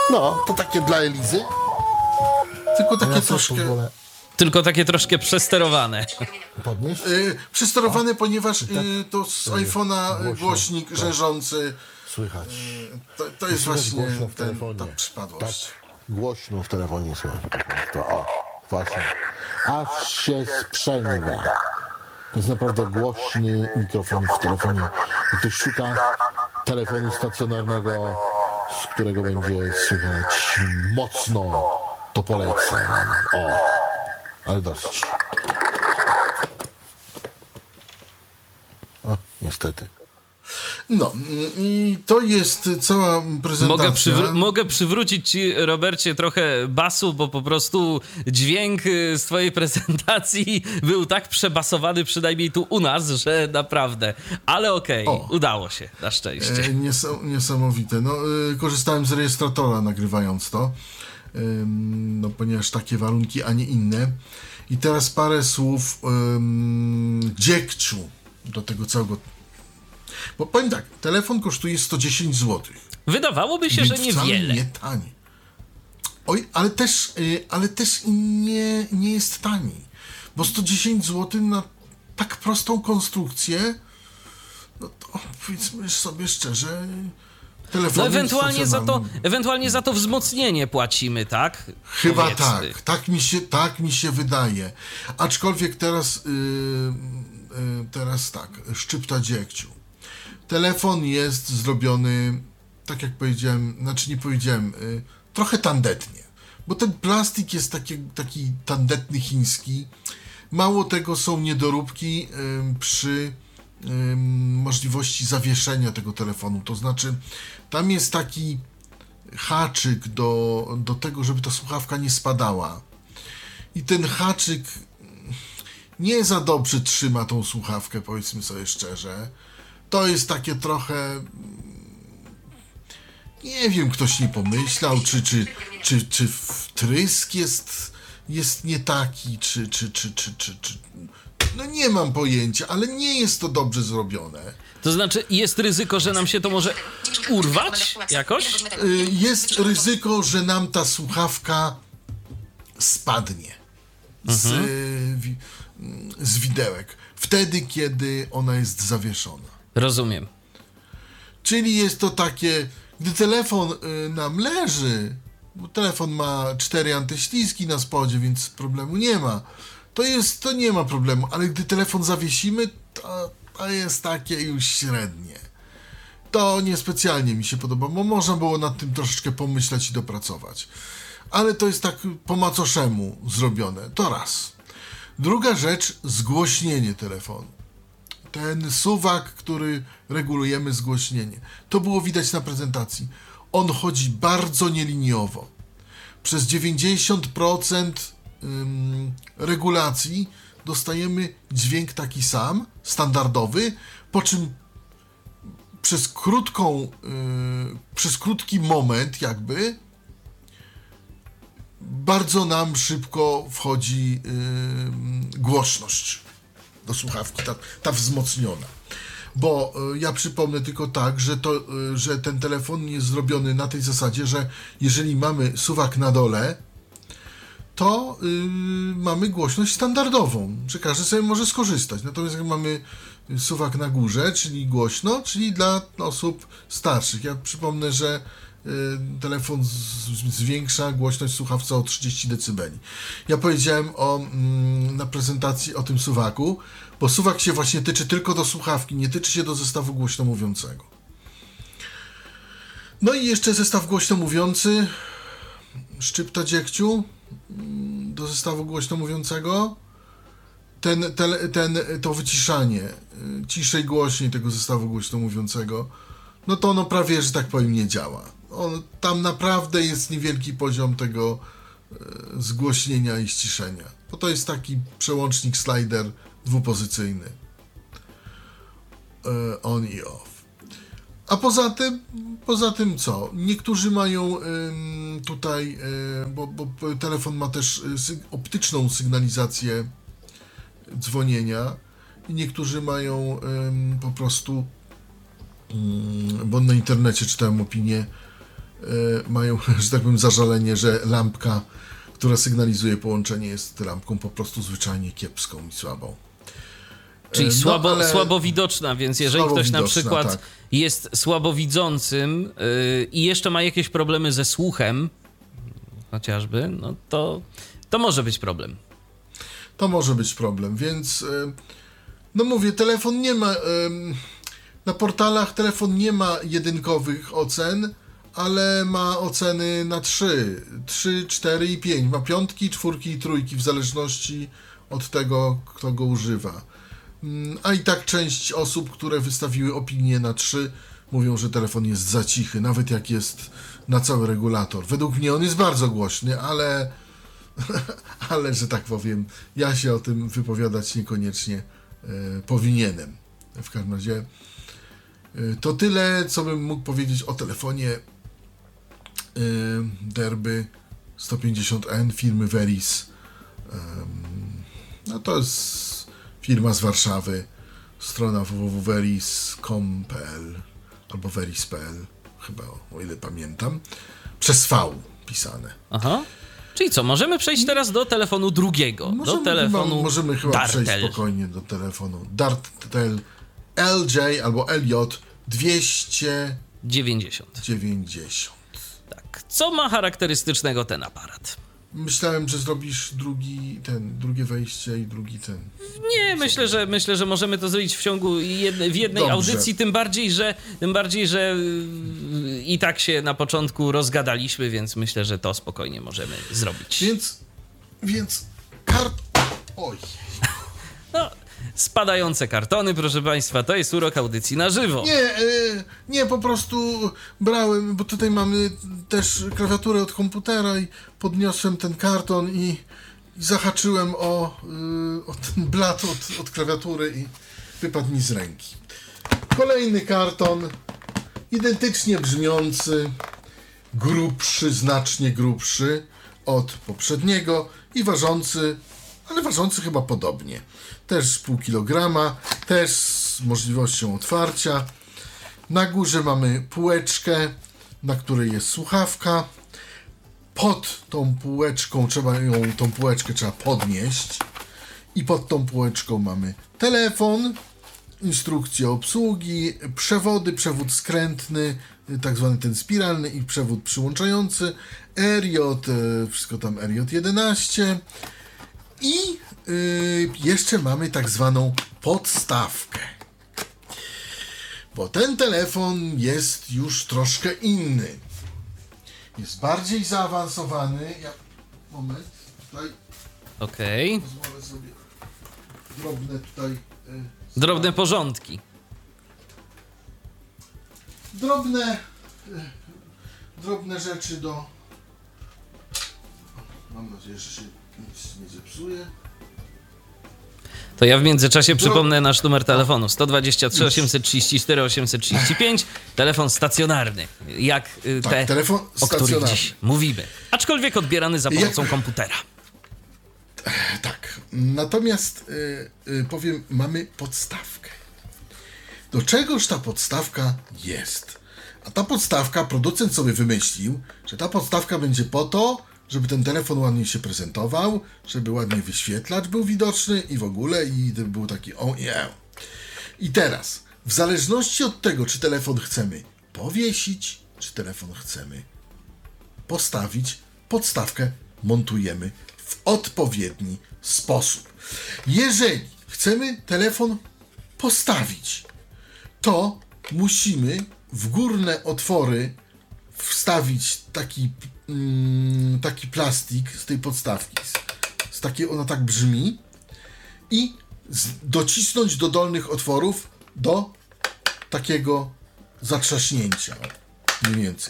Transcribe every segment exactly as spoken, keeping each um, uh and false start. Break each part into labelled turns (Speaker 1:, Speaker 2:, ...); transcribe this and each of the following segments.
Speaker 1: No, to takie dla Elizy.
Speaker 2: Tylko takie
Speaker 1: Ja
Speaker 2: troszkę...
Speaker 1: pozwolę
Speaker 3: Tylko takie troszkę przesterowane.
Speaker 1: podnieść.
Speaker 2: Y, Przesterowane, ponieważ y, to z iPhone'a
Speaker 1: głośno,
Speaker 2: głośnik
Speaker 1: tak.
Speaker 2: rzężący.
Speaker 1: Słychać.
Speaker 2: To, to jest
Speaker 1: Słychać
Speaker 2: właśnie
Speaker 1: głośno w
Speaker 2: ten,
Speaker 1: telefonie.
Speaker 2: ta przypadłość.
Speaker 1: Tak głośno w telefonie słychać. To, o, właśnie. Aż się sprzęgła. To jest naprawdę głośny mikrofon w telefonie. Jak ktoś szuka telefonu stacjonarnego, z którego będzie słychać mocno, to polecam. O, ale dosyć. O, niestety.
Speaker 2: No i to jest cała prezentacja.
Speaker 3: Mogę, przywr- mogę przywrócić ci, Robercie, trochę basu, bo po prostu dźwięk y, z twojej prezentacji był tak przebasowany, przynajmniej tu u nas, że naprawdę. Ale okej,
Speaker 2: O.
Speaker 3: udało się, na szczęście.
Speaker 2: E, nies- niesamowite. No, y, korzystałem z rejestratora nagrywając to, ym, no, ponieważ takie warunki, a nie inne. I teraz parę słów ym, dziegciu do tego całego. Bo powiem tak, telefon kosztuje sto dziesięć złotych.
Speaker 3: Wydawałoby się, że
Speaker 2: Więc wcale
Speaker 3: niewiele.
Speaker 2: nie tani. Oj, ale też, y, ale też nie, nie jest tani. Bo sto dziesięć złotych na tak prostą konstrukcję, no to powiedzmy sobie szczerze, telefon.
Speaker 3: No ewentualnie za to, ewentualnie za to wzmocnienie płacimy, tak?
Speaker 2: Chyba
Speaker 3: Powiedzmy.
Speaker 2: tak, tak mi się, tak mi się wydaje. Aczkolwiek teraz, yy, yy, teraz tak, szczypta dziegciu. Telefon jest zrobiony, tak jak powiedziałem, znaczy nie powiedziałem, yy, trochę tandetnie. Bo ten plastik jest taki, taki tandetny chiński. Mało tego, są niedoróbki yy, przy yy, możliwości zawieszenia tego telefonu. To znaczy, tam jest taki haczyk do, do tego, żeby ta słuchawka nie spadała. I ten haczyk nie za dobrze trzyma tą słuchawkę, powiedzmy sobie szczerze. To jest takie trochę... Nie wiem, ktoś nie pomyślał, czy, czy, czy, czy wtrysk jest, jest nie taki, czy, czy, czy, czy, czy, czy... No nie mam pojęcia, ale nie jest to dobrze zrobione.
Speaker 3: To znaczy, jest ryzyko, że nam się to może urwać jakoś?
Speaker 2: Y, Jest ryzyko, że nam ta słuchawka spadnie z, y, wi- z widełek. Wtedy, kiedy ona jest zawieszona.
Speaker 3: Rozumiem.
Speaker 2: Czyli jest to takie, gdy telefon y, nam leży, bo telefon ma cztery antyślizgi na spodzie, więc problemu nie ma. To jest, to nie ma problemu, ale gdy telefon zawiesimy, to, to jest takie już średnie. To niespecjalnie mi się podoba, bo można było nad tym troszeczkę pomyśleć i dopracować. Ale to jest tak po macoszemu zrobione. To raz. Druga rzecz, zgłośnienie telefonu. Ten suwak, który regulujemy zgłośnienie. To było widać na prezentacji. On chodzi bardzo nieliniowo. Przez dziewięćdziesiąt procent ym, regulacji dostajemy dźwięk taki sam, standardowy, po czym przez krótką, yy, przez krótki moment jakby bardzo nam szybko wchodzi yy, głośność do słuchawki, ta, ta wzmocniona. Bo y, ja przypomnę tylko tak, że, to, y, że ten telefon jest zrobiony na tej zasadzie, że jeżeli mamy suwak na dole, to y, mamy głośność standardową, że każdy sobie może skorzystać. Natomiast jak mamy suwak na górze, czyli głośno, czyli dla osób starszych. Ja przypomnę, że y, telefon z, zwiększa głośność w słuchawce o trzydzieści decybeli. Ja powiedziałem o, mm, na prezentacji o tym suwaku, bo suwak się właśnie tyczy tylko do słuchawki, nie tyczy się do zestawu głośno mówiącego. No i jeszcze zestaw głośno mówiący, szczypta dziegciu mm, do zestawu głośno mówiącego. Ten, ten, ten, to wyciszanie, y, ciszej, głośniej tego zestawu głośno mówiącego, no to ono prawie, że tak powiem, nie działa. On, tam naprawdę jest niewielki poziom tego y, zgłośnienia i ściszenia. Bo to jest taki przełącznik slider dwupozycyjny. Y, on i off. A poza tym, poza tym co? Niektórzy mają ym, tutaj, y, bo, bo telefon ma też y, sy- optyczną sygnalizację dzwonienia i niektórzy mają ym, po prostu, ym, bo na internecie czytałem opinię, mają, że tak powiem, zażalenie, że lampka, która sygnalizuje połączenie, jest lampką po prostu zwyczajnie kiepską i słabą.
Speaker 3: Czyli
Speaker 2: No,
Speaker 3: słabo,
Speaker 2: ale-
Speaker 3: słabo widoczna, więc jeżeli
Speaker 2: Słabo
Speaker 3: ktoś na
Speaker 2: widoczna,
Speaker 3: przykład
Speaker 2: tak.
Speaker 3: jest słabowidzącym yy, i jeszcze ma jakieś problemy ze słuchem, chociażby, no to, to może być problem.
Speaker 2: To może być problem, więc e, no mówię, telefon nie ma, em, na portalach telefon nie ma jedynkowych ocen, ale ma oceny na trzy, trzy, cztery i pięć. Ma piątki, czwórki i trójki w zależności od tego, kto go używa. Mm, A i tak część osób, które wystawiły opinię na trzy, mówią, że telefon jest za cichy, nawet jak jest na cały regulator. Według mnie on jest bardzo głośny, ale ale, że tak powiem, ja się o tym wypowiadać niekoniecznie e, powinienem. W każdym razie e, to tyle, co bym mógł powiedzieć o telefonie e, Derby sto pięćdziesiąt N firmy Veris. E, no to jest firma z Warszawy, strona w w w kropka veris kropka com kropka p l albo veris kropka p l, chyba, o ile pamiętam, przez V pisane.
Speaker 3: Aha. Czyli co, możemy przejść teraz do telefonu drugiego,
Speaker 2: Możemy
Speaker 3: do telefonu
Speaker 2: chyba, możemy chyba
Speaker 3: Dartel.
Speaker 2: przejść spokojnie do telefonu Dartel L J albo L J dwieście
Speaker 3: dziewięćdziesiąt.
Speaker 2: dziewięćdziesiąt.
Speaker 3: Tak. Co ma charakterystycznego ten aparat?
Speaker 2: Myślałem, że zrobisz drugi ten, drugie wejście i drugi ten.
Speaker 3: Nie, myślę, że myślę, że możemy to zrobić w ciągu jednej, w jednej
Speaker 2: Dobrze.
Speaker 3: audycji, tym bardziej, że tym bardziej, że yy, i tak się na początku rozgadaliśmy, więc myślę, że to spokojnie możemy zrobić.
Speaker 2: Więc, więc kart... Oj.
Speaker 3: No, spadające kartony, proszę państwa, to jest urok audycji na żywo.
Speaker 2: Nie, e, nie, po prostu brałem, bo tutaj mamy też klawiaturę od komputera i podniosłem ten karton i, i zahaczyłem o, y, o ten blat od, od klawiatury i wypadł mi z ręki. Kolejny karton, identycznie brzmiący, grubszy, znacznie grubszy od poprzedniego i ważący, ale ważący chyba podobnie. Też pół kilograma, też z możliwością otwarcia. Na górze mamy półeczkę, na której jest słuchawka. Pod tą półeczką trzeba ją, tą półeczkę trzeba podnieść. I pod tą półeczką mamy telefon, instrukcję obsługi, przewody, przewód skrętny, tak zwany ten spiralny i przewód przyłączający, R J, e, wszystko tam R J jedenaście i yy, jeszcze mamy tak zwaną podstawkę. Bo ten telefon jest już troszkę inny. Jest bardziej zaawansowany. Ja, moment, tutaj
Speaker 3: Okej.
Speaker 2: pozwolę sobie drobne tutaj... Yy,
Speaker 3: Drobne porządki.
Speaker 2: drobne y, drobne rzeczy do... Mam nadzieję, że się nic nie zepsuje.
Speaker 3: To ja w międzyczasie przypomnę nasz numer telefonu sto dwadzieścia trzy, osiemset trzydzieści cztery, osiemset trzydzieści pięć. Telefon stacjonarny, jak y,
Speaker 2: Tak,
Speaker 3: te,
Speaker 2: telefon
Speaker 3: o których
Speaker 2: stacjonarny.
Speaker 3: dziś mówimy. Aczkolwiek odbierany za pomocą
Speaker 2: Jak-
Speaker 3: komputera.
Speaker 2: Tak. Natomiast y, y, powiem, mamy podstawkę. Do czegoż ta podstawka jest? A ta podstawka, producent sobie wymyślił, że ta podstawka będzie po to, żeby ten telefon ładnie się prezentował, żeby ładnie wyświetlacz był widoczny i w ogóle, i był taki o nie. I teraz, w zależności od tego, czy telefon chcemy powiesić, czy telefon chcemy postawić, podstawkę montujemy w odpowiedni sposób. Jeżeli chcemy telefon postawić, to musimy w górne otwory wstawić taki, mm, taki plastik z tej podstawki. Z, z takiej, ona tak brzmi i z, docisnąć do dolnych otworów do takiego zatrzaśnięcia. Mniej więcej.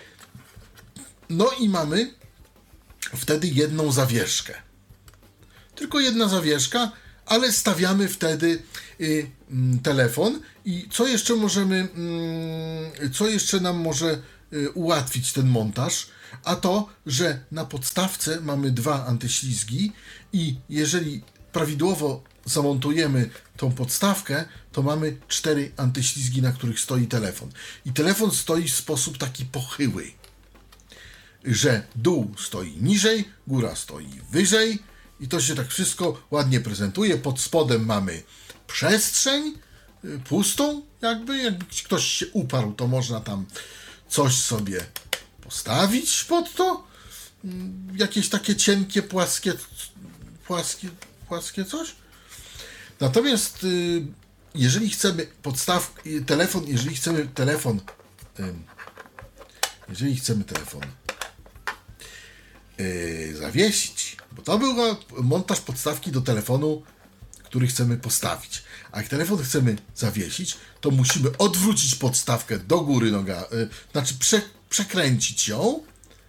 Speaker 2: No i mamy wtedy jedną zawieszkę. Tylko jedna zawieszka, ale stawiamy wtedy y, mm, telefon i co jeszcze możemy, mm, co jeszcze nam może y, ułatwić ten montaż, a to, że na podstawce mamy dwa antyślizgi i jeżeli prawidłowo zamontujemy tą podstawkę, to mamy cztery antyślizgi, na których stoi telefon. I telefon stoi w sposób taki pochyły. że dół stoi niżej, góra stoi wyżej i to się tak wszystko ładnie prezentuje. Pod spodem mamy przestrzeń y, pustą, jakby, jakby ktoś się uparł, to można tam coś sobie postawić pod to. Y, jakieś takie cienkie, płaskie, płaskie, płaskie coś. Natomiast y, jeżeli chcemy podstaw, y, telefon, jeżeli chcemy telefon, y, jeżeli chcemy telefon Yy, zawiesić, bo to był montaż podstawki do telefonu, który chcemy postawić. A jak telefon chcemy zawiesić, to musimy odwrócić podstawkę do góry noga, yy, znaczy prze, przekręcić ją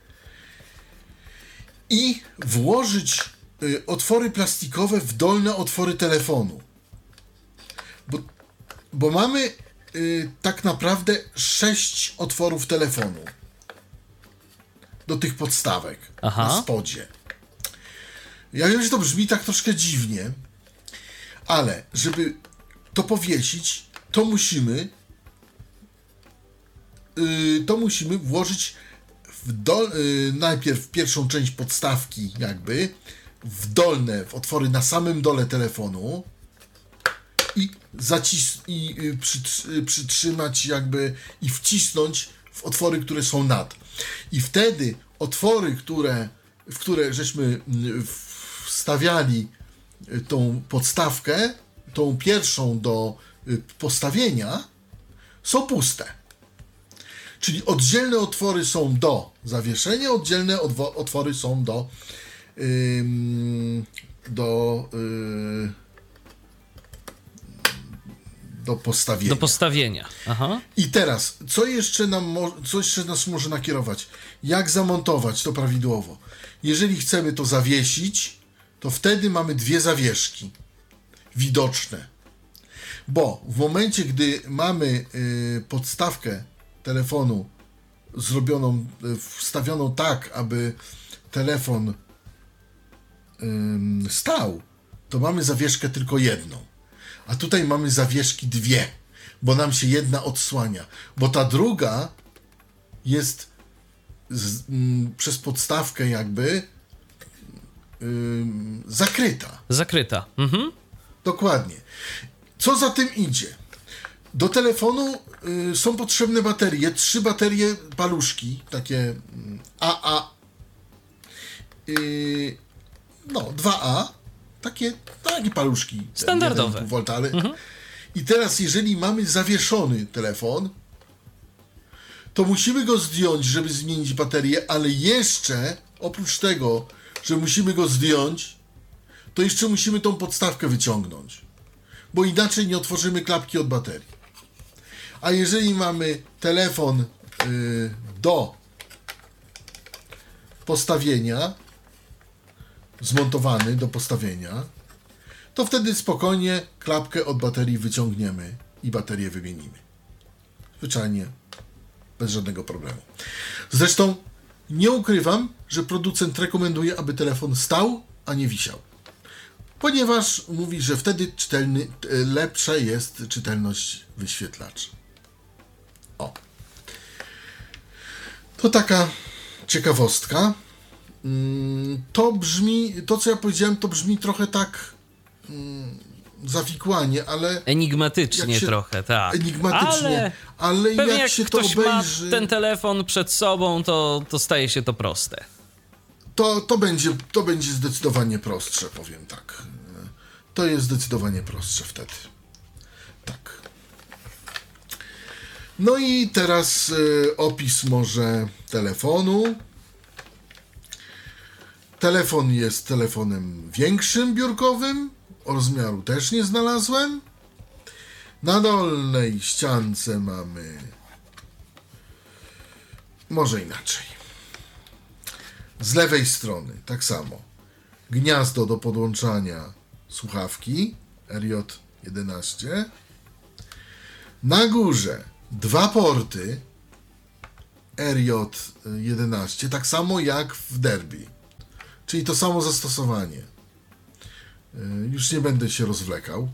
Speaker 2: i włożyć yy, otwory plastikowe w dolne otwory telefonu. Bo, bo mamy yy, tak naprawdę sześć otworów telefonu do tych podstawek. Aha. Na spodzie. Ja wiem, że to brzmi tak troszkę dziwnie, ale żeby to powiesić, to musimy yy, to musimy włożyć w dol, yy, najpierw pierwszą część podstawki jakby w dolne, w otwory na samym dole telefonu i, zacis- i yy, przytr- przytrzymać jakby i wcisnąć w otwory, które są nad. I wtedy otwory, które, w które żeśmy wstawiali tą podstawkę, tą pierwszą do postawienia, są puste. Czyli oddzielne otwory są do zawieszenia, oddzielne odwo- otwory są do yy, do yy, do postawienia.
Speaker 3: Do postawienia. Aha.
Speaker 2: I teraz, co jeszcze, nam mo- co jeszcze nas może nakierować? Jak zamontować to prawidłowo? Jeżeli chcemy to zawiesić, to wtedy mamy dwie zawieszki widoczne. Bo w momencie, gdy mamy y, podstawkę telefonu zrobioną, y, wstawioną tak, aby telefon y, stał, to mamy zawieszkę tylko jedną. A tutaj mamy zawieszki dwie, bo nam się jedna odsłania, bo ta druga jest z, m, przez podstawkę jakby ym, zakryta.
Speaker 3: Zakryta. Mhm.
Speaker 2: Dokładnie. Co za tym idzie? Do telefonu y, są potrzebne baterie, trzy baterie paluszki, takie A A, y, no dwa A, takie, takie paluszki.
Speaker 3: Standardowe.
Speaker 2: jeden i pół wolta, ale... mhm. I teraz, jeżeli mamy zawieszony telefon, to musimy go zdjąć, żeby zmienić baterię, ale jeszcze, oprócz tego, że musimy go zdjąć, to jeszcze musimy tą podstawkę wyciągnąć, bo inaczej nie otworzymy klapki od baterii. A jeżeli mamy telefon yy, do postawienia, zmontowany do postawienia, to wtedy spokojnie klapkę od baterii wyciągniemy i baterię wymienimy. Zwyczajnie, bez żadnego problemu. Zresztą nie ukrywam, że producent rekomenduje, aby telefon stał, a nie wisiał. Ponieważ mówi, że wtedy czytelny, lepsza jest czytelność wyświetlacza. O. To taka ciekawostka. To brzmi, to co ja powiedziałem, to brzmi trochę tak mm, zawikłanie, ale...
Speaker 3: Enigmatycznie
Speaker 2: się,
Speaker 3: trochę, tak.
Speaker 2: Enigmatycznie, ale, ale jak,
Speaker 3: jak
Speaker 2: się to
Speaker 3: ktoś
Speaker 2: obejrzy...
Speaker 3: ma ten telefon przed sobą, to, to staje się to proste.
Speaker 2: To, to, będzie, to będzie zdecydowanie prostsze, powiem tak. To jest zdecydowanie prostsze wtedy. Tak. No i teraz y, opis może telefonu. Telefon jest telefonem większym, biurkowym. O rozmiaru też nie znalazłem. Na dolnej ściance mamy... Może inaczej. Z lewej strony tak samo. Gniazdo do podłączania słuchawki R J jedenaście. Na górze dwa porty R J jedenaście, tak samo jak w Derby. Czyli to samo zastosowanie. Już nie będę się rozwlekał.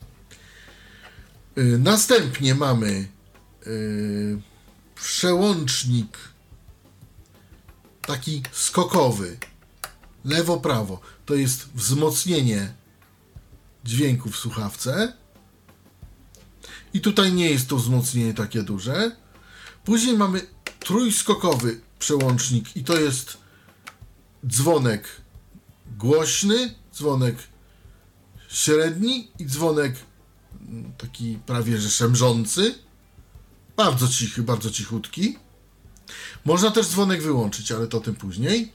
Speaker 2: Następnie mamy przełącznik taki skokowy, lewo-prawo. To jest wzmocnienie dźwięku w słuchawce. I tutaj nie jest to wzmocnienie takie duże. Później mamy trójskokowy przełącznik i to jest dzwonek głośny, dzwonek średni i dzwonek taki prawie że szemrzący. Bardzo cichy, bardzo cichutki. Można też dzwonek wyłączyć, ale to tym później.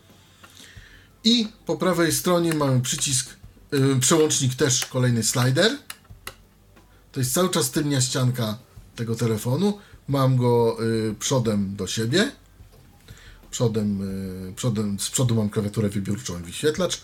Speaker 2: I po prawej stronie mamy przycisk, yy, przełącznik też kolejny slider. To jest cały czas tylnia ścianka tego telefonu. Mam go yy, przodem do siebie. Przodem, yy, przodem, z przodu mam klawiaturę wybiórczą i wyświetlacz.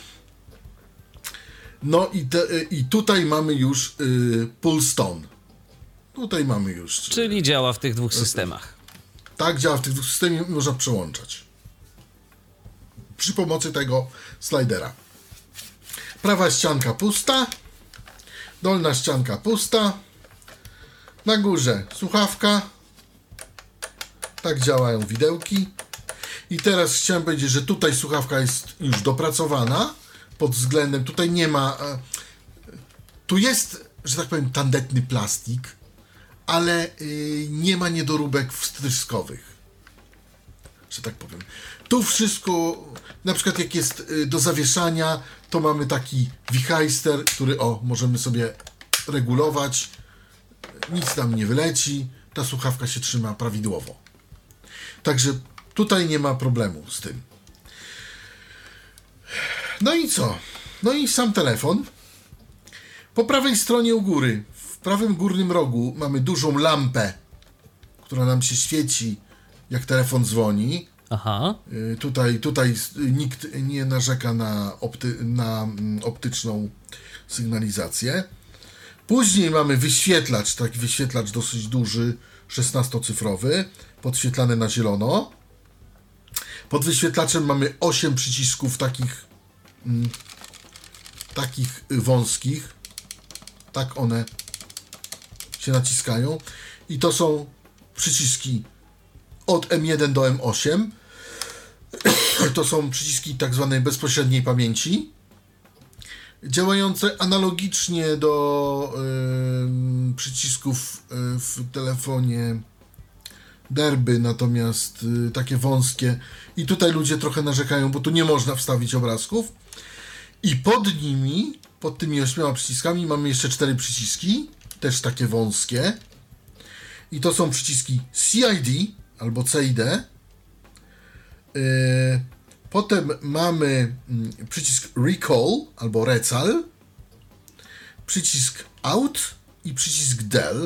Speaker 2: No i, te, yy, i tutaj mamy już yy, Pulse Tone. Tutaj mamy już.
Speaker 3: Czyli działa w tych dwóch systemach.
Speaker 2: Tak, działa w tych dwóch systemach, można przełączać. Przy pomocy tego slidera. Prawa ścianka pusta. Dolna ścianka pusta. Na górze słuchawka. Tak działają widełki. I teraz chciałem powiedzieć, że tutaj słuchawka jest już dopracowana. Pod względem, tutaj nie ma... E, tu jest, że tak powiem, tandetny plastik, ale y, nie ma niedoróbek wstryskowych, że tak powiem. Tu wszystko, na przykład jak jest y, do zawieszania, to mamy taki wichajster, który o, możemy sobie regulować, nic nam nie wyleci, ta słuchawka się trzyma prawidłowo. Także tutaj nie ma problemu z tym. No i co? No i sam telefon. Po prawej stronie u góry, w prawym górnym rogu mamy dużą lampę, która nam się świeci, jak telefon dzwoni.
Speaker 3: Aha.
Speaker 2: Y, tutaj, tutaj nikt nie narzeka na, opty, na optyczną sygnalizację. Później mamy wyświetlacz, taki wyświetlacz dosyć duży, szesnastocyfrowy, podświetlany na zielono. Pod wyświetlaczem mamy osiem przycisków takich, mm, takich wąskich. Tak one się naciskają. I to są przyciski od M jeden do M osiem. To są przyciski tak zwanej bezpośredniej pamięci, działające analogicznie do y, przycisków y, w telefonie Derby, natomiast y, takie wąskie. I tutaj ludzie trochę narzekają, bo tu nie można wstawić obrazków. I pod nimi, pod tymi ośmioma przyciskami mamy jeszcze cztery przyciski, też takie wąskie. I to są przyciski C I D albo C I D. Yy, potem mamy przycisk Recall albo Recal, przycisk Out i przycisk Del.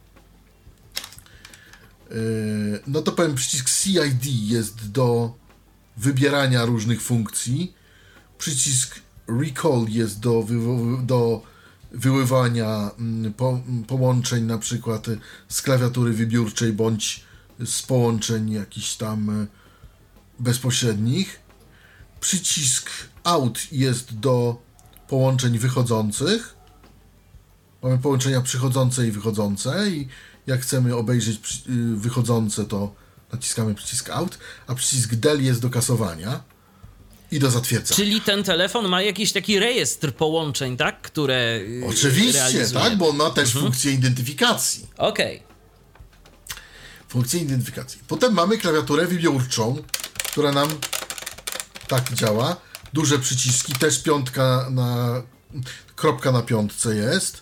Speaker 2: Yy, no to powiem, przycisk C I D jest do wybierania różnych funkcji. Przycisk Recall jest do, wywo- do wyływania po- połączeń na przykład z klawiatury wybiórczej bądź z połączeń jakichś tam bezpośrednich. Przycisk Out jest do połączeń wychodzących. Mamy połączenia przychodzące i wychodzące i jak chcemy obejrzeć wychodzące, to naciskamy przycisk Out, a przycisk Del jest do kasowania i do zatwierdzania.
Speaker 3: Czyli ten telefon ma jakiś taki rejestr połączeń, tak? Które
Speaker 2: Oczywiście,
Speaker 3: realizuje.
Speaker 2: tak, bo on ma też
Speaker 3: Mhm.
Speaker 2: funkcję identyfikacji.
Speaker 3: Okej. Okay.
Speaker 2: Funkcję identyfikacji. Potem mamy klawiaturę wybiórczą, która nam tak działa. Duże przyciski, też piątka na... kropka na piątce jest.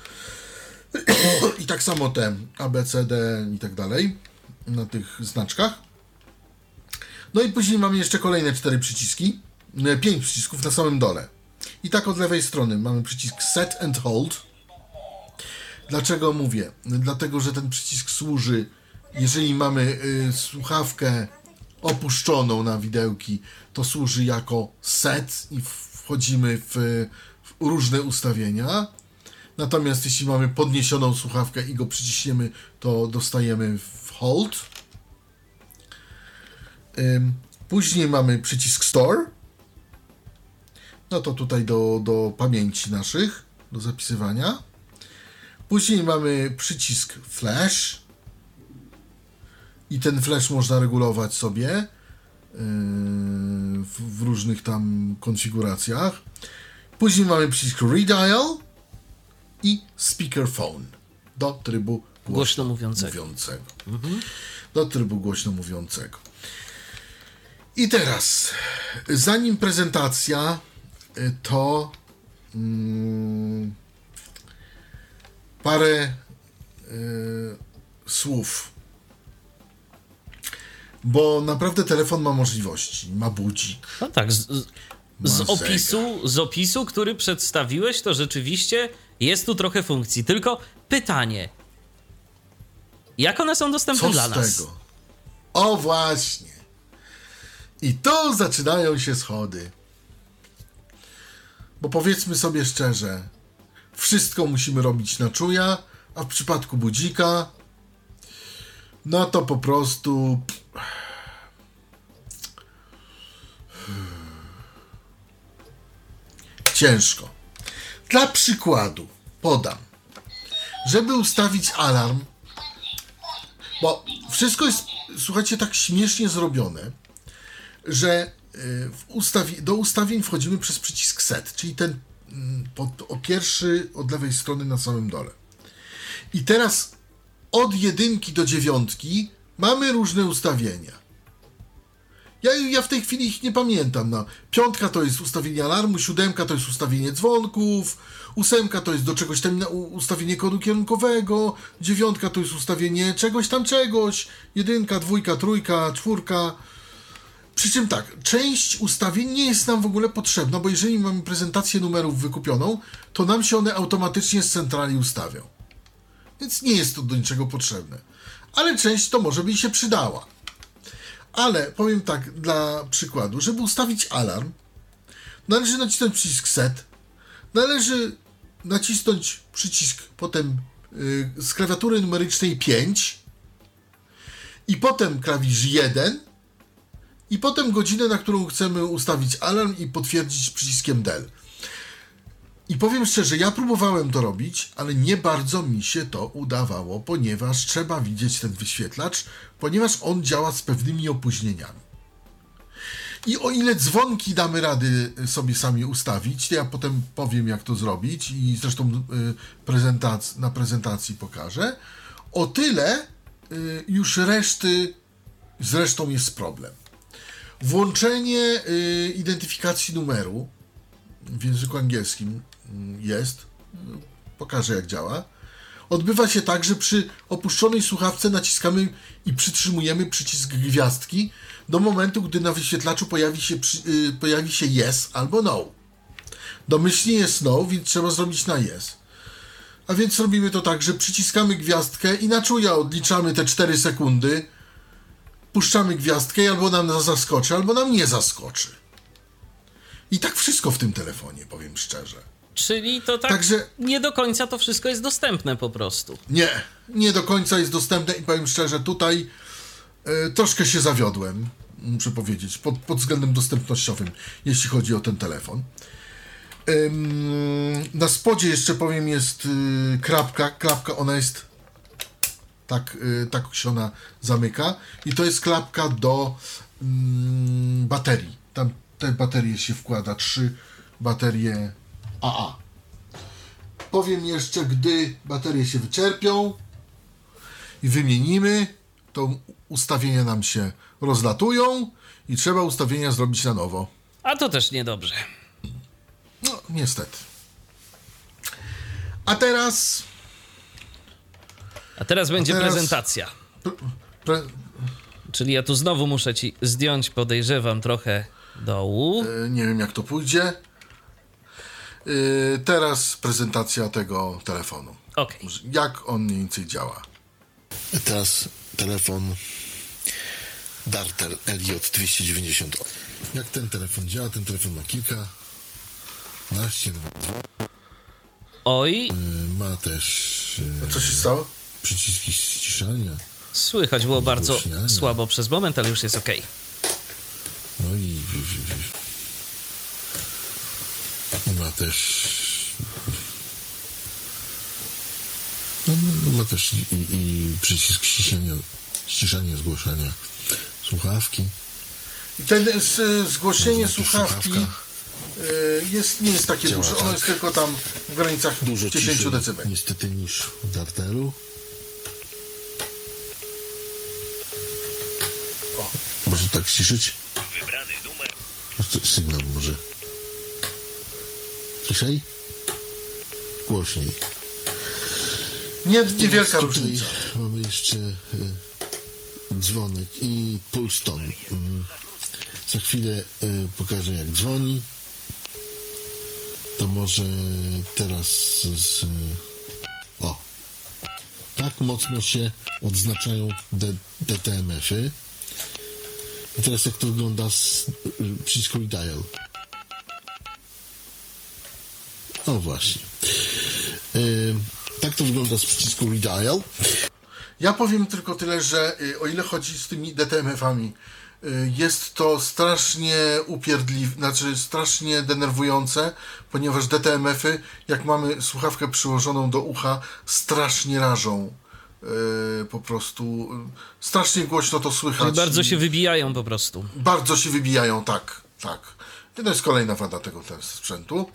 Speaker 2: I tak samo te A, B, C, D i tak dalej na tych znaczkach. No i później mamy jeszcze kolejne cztery przyciski. Pięć przycisków na samym dole. I tak od lewej strony mamy przycisk Set and Hold. Dlaczego mówię? Dlatego, że ten przycisk służy, jeżeli mamy y, słuchawkę opuszczoną na widełki, to służy jako set i wchodzimy w, w różne ustawienia. Natomiast jeśli mamy podniesioną słuchawkę i go przyciśniemy, to dostajemy w hold. Ym, później mamy przycisk Store. No to tutaj do, do pamięci naszych, do zapisywania. Później mamy przycisk Flash. I ten flash można regulować sobie. w, w różnych tam konfiguracjach. Później mamy przycisk redial i speakerphone do trybu głośno,
Speaker 3: Głośno mówiącego.
Speaker 2: mówiącego.
Speaker 3: Mhm.
Speaker 2: Do trybu głośno mówiącego. I teraz, zanim prezentacja, to mm, parę y, słów. Bo naprawdę telefon ma możliwości. Ma budzik.
Speaker 3: No tak, z, z, z
Speaker 2: Ma
Speaker 3: opisu, z opisu, który przedstawiłeś, to rzeczywiście jest tu trochę funkcji. Tylko pytanie, jak one są dostępne
Speaker 2: Co
Speaker 3: dla
Speaker 2: z
Speaker 3: nas?
Speaker 2: tego? O właśnie. I tu zaczynają się schody. Bo powiedzmy sobie szczerze, wszystko musimy robić na czuja, a w przypadku budzika, no to po prostu ciężko. Dla przykładu podam, żeby ustawić alarm, bo wszystko jest, słuchajcie, tak śmiesznie zrobione, że w ustawi- do ustawień wchodzimy przez przycisk set, czyli ten pod, o pierwszy od lewej strony na samym dole. I teraz od jedynki do dziewiątki mamy różne ustawienia. Ja, ja w tej chwili ich nie pamiętam. No. Piątka to jest ustawienie alarmu, siódemka to jest ustawienie dzwonków, ósemka to jest do czegoś tam ustawienie kodu kierunkowego, dziewiątka to jest ustawienie czegoś tam czegoś, jedynka, dwójka, trójka, czwórka. Przy czym tak, część ustawień nie jest nam w ogóle potrzebna, bo jeżeli mamy prezentację numerów wykupioną, to nam się one automatycznie z centrali ustawią. Więc nie jest to do niczego potrzebne. Ale część to może by się przydała. Ale powiem tak, dla przykładu, żeby ustawić alarm, należy nacisnąć przycisk set, należy nacisnąć przycisk potem yy, z klawiatury numerycznej pięć i potem klawisz jeden i potem godzinę, na którą chcemy ustawić alarm i potwierdzić przyciskiem del. I powiem szczerze, ja próbowałem to robić, ale nie bardzo mi się to udawało, ponieważ trzeba widzieć ten wyświetlacz, ponieważ on działa z pewnymi opóźnieniami. I o ile dzwonki damy rady sobie sami ustawić, to ja potem powiem, jak to zrobić i zresztą prezentac- na prezentacji pokażę, o tyle już reszty, z resztą jest problem. Włączenie identyfikacji numeru w języku angielskim jest, pokażę, jak działa. Odbywa się tak, że przy opuszczonej słuchawce naciskamy i przytrzymujemy przycisk gwiazdki do momentu, gdy na wyświetlaczu pojawi się, yy, pojawi się yes albo no. Domyślnie jest no, więc trzeba zrobić na yes. A więc robimy to tak, że przyciskamy gwiazdkę i na czuja odliczamy te cztery sekundy, puszczamy gwiazdkę i albo nam zaskoczy, albo nam nie zaskoczy. I tak wszystko w tym telefonie, powiem szczerze.
Speaker 3: Czyli to tak
Speaker 2: Także
Speaker 3: nie do końca to wszystko jest dostępne po prostu.
Speaker 2: Nie, nie do końca jest dostępne i powiem szczerze, tutaj y, troszkę się zawiodłem, muszę powiedzieć, pod, pod względem dostępnościowym, jeśli chodzi o ten telefon. Ym, na spodzie jeszcze powiem jest y, krapka, klapka, ona jest tak, y, tak się ona zamyka i to jest klapka do y, baterii. Tam te baterie się wkłada, trzy baterie A A. Powiem jeszcze, gdy baterie się wyczerpią i wymienimy, to ustawienia nam się rozlatują i trzeba ustawienia zrobić na nowo.
Speaker 3: A to też niedobrze.
Speaker 2: No, niestety. A teraz...
Speaker 3: A teraz będzie
Speaker 2: A teraz...
Speaker 3: prezentacja.
Speaker 2: Pre... Pre...
Speaker 3: Czyli ja tu znowu muszę ci zdjąć, podejrzewam, trochę dołu.
Speaker 2: Yy, nie wiem, jak to pójdzie. Yy, teraz prezentacja tego telefonu.
Speaker 3: Okej.
Speaker 2: Jak on mniej więcej działa.
Speaker 1: Teraz telefon Dartel L J dwieście dziewięćdziesiąt. Jak ten telefon działa? Ten telefon ma kilka naście
Speaker 3: Oj,
Speaker 1: yy, ma też yy,
Speaker 2: A co się stało?
Speaker 1: przyciski ściszania.
Speaker 3: słychać było bardzo
Speaker 1: Nagłośniania.
Speaker 3: słabo przez moment, ale już jest okej.
Speaker 1: No i ma też no, ma też i, i przycisk ściszania, ściszania, zgłaszania słuchawki.
Speaker 2: I ten z, zgłoszenie słuchawki
Speaker 1: słuchawka.
Speaker 2: y, jest, nie jest takie
Speaker 1: Działa
Speaker 2: duże, ono
Speaker 1: tak.
Speaker 2: jest tylko tam w granicach
Speaker 1: Dużo
Speaker 2: dziesięć
Speaker 1: ciszej
Speaker 2: decybeli.
Speaker 1: niestety niż w Dartelu. O, może tak ściszyć?
Speaker 4: Wybrany numer.
Speaker 1: Co- Sygnał może. Ciszej? Głośniej.
Speaker 2: Nie, niewielka
Speaker 1: Tutaj
Speaker 2: różnica.
Speaker 1: mamy jeszcze y, dzwonek i pulston. Y, za chwilę y, pokażę, jak dzwoni. To może teraz z, o, tak mocno się odznaczają D- DTMF-y. I teraz jak to wygląda z y, przycisku dial. O właśnie. Y, tak to wygląda z przycisku redial.
Speaker 2: Ja powiem tylko tyle, że y, o ile chodzi z tymi D T M F-ami, y, jest to strasznie upierdliwe, znaczy strasznie denerwujące, ponieważ D T M F-y, jak mamy słuchawkę przyłożoną do ucha, strasznie rażą. Y, po prostu y, strasznie głośno to słychać.
Speaker 3: Bardzo
Speaker 2: i
Speaker 3: się wybijają po prostu.
Speaker 2: bardzo się wybijają, tak, tak. I to jest kolejna wada tego tego sprzętu.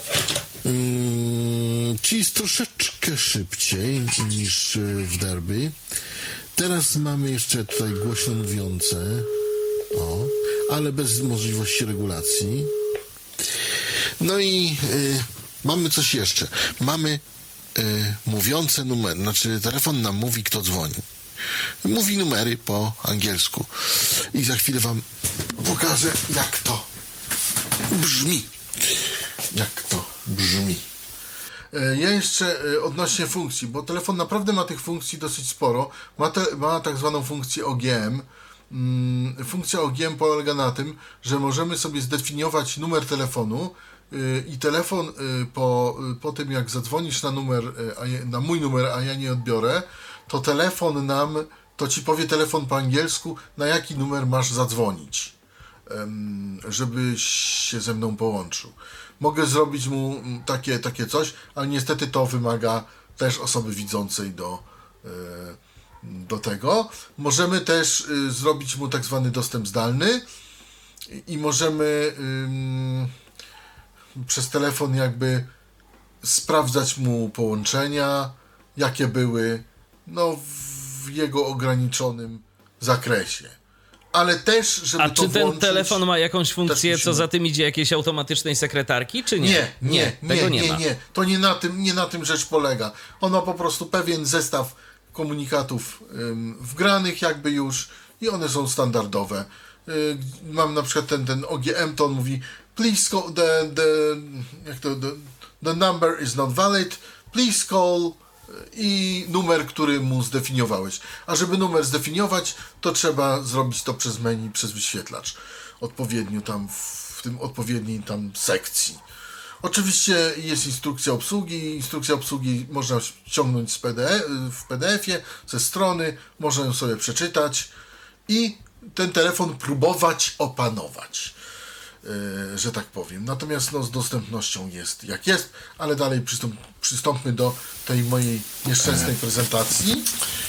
Speaker 1: Mm, czyli jest troszeczkę szybciej niż y, w Derby. Teraz mamy jeszcze tutaj głośno mówiące, o, ale bez możliwości regulacji. No i y, mamy coś jeszcze. Mamy y, mówiące numery, znaczy telefon nam mówi, kto dzwoni. Mówi numery po angielsku. I za chwilę wam pokażę, jak to brzmi. Jak to brzmi.
Speaker 2: E, Ja jeszcze e, odnośnie funkcji, bo telefon naprawdę ma tych funkcji dosyć sporo. Ma, te, ma tak zwaną funkcję O G M. Mm, funkcja O G M polega na tym, że możemy sobie zdefiniować numer telefonu y, i telefon y, po, y, po tym jak zadzwonisz na numer, y, a ja, na mój numer, a ja nie odbiorę, to telefon nam, to ci powie telefon po angielsku, na jaki numer masz zadzwonić, em, żebyś się ze mną połączył. Mogę zrobić mu mm, takie, takie coś, ale niestety to wymaga też osoby widzącej do, e, do tego. Możemy też y, zrobić mu tak zwany dostęp zdalny i, i możemy ym, przez telefon jakby sprawdzać mu połączenia, jakie były, no w jego ograniczonym zakresie. Ale też, żeby
Speaker 3: A
Speaker 2: to
Speaker 3: czy ten
Speaker 2: włączyć,
Speaker 3: telefon ma jakąś funkcję,
Speaker 2: musimy-
Speaker 3: co za tym idzie, jakiejś automatycznej sekretarki, czy nie?
Speaker 2: Nie, nie, nie,
Speaker 3: tego
Speaker 2: nie,
Speaker 3: nie,
Speaker 2: nie,
Speaker 3: ma.
Speaker 2: nie. To nie na tym, nie na tym rzecz polega. On ma po prostu pewien zestaw komunikatów ym, wgranych jakby już i one są standardowe. Y, mam na przykład ten, ten O G M, to on mówi please call the, the, jak to, the, the number is not valid, please call i numer, który mu zdefiniowałeś. A żeby numer zdefiniować, to trzeba zrobić to przez menu, przez wyświetlacz. Odpowiednio tam w tym odpowiedniej tam sekcji. Oczywiście jest instrukcja obsługi. Instrukcja obsługi można ściągnąć z P D F, w P D F-ie ze strony, można ją sobie przeczytać i ten telefon próbować opanować, yy, że tak powiem. Natomiast no, z dostępnością jest jak jest, ale dalej przystąp, przystąpmy do tej mojej nieszczęsnej prezentacji.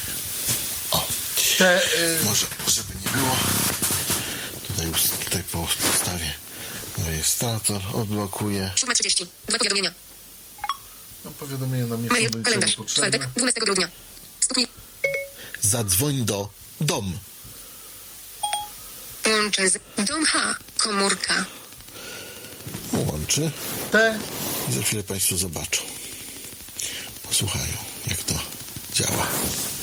Speaker 1: O,
Speaker 2: Te, yy,
Speaker 1: może, żeby nie było, tutaj, tutaj po postawię rejestrator, odblokuję.
Speaker 5: siódma trzydzieści. Dwa powiadomienia.
Speaker 2: no, powiadomienia nam nie
Speaker 5: Mail,
Speaker 2: są do niczego
Speaker 5: kalendarz.
Speaker 2: potrzebne.
Speaker 5: Czwartek, dwunastego grudnia. Stopni.
Speaker 1: Zadzwoń do dom.
Speaker 5: Łączę z dom H. Komórka.
Speaker 1: Łączy
Speaker 2: Te
Speaker 1: i za chwilę Państwo zobaczą. Posłuchają, jak to działa.